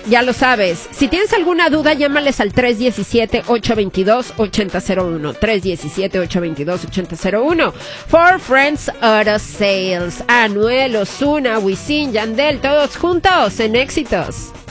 Ya lo sabes. Si tienes alguna duda, llámales al 317-822-8001. 317-822-8001. For Friends Auto Sales. Anuel, Ozuna, Wisin, Yandel, todos juntos en éxitos.